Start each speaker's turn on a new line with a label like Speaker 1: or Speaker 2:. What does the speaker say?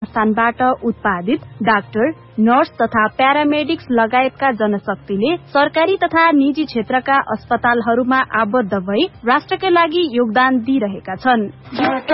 Speaker 1: स्थानबाट उत्पादित doctor, nurse तथा प्यारामेडिक्स लगायतका जनशक्तिले सरकारी तथा निजी क्षेत्रका अस्पतालहरूमा आबद्ध भई राष्ट्रका लागि योगदान दिइरहेका छन्।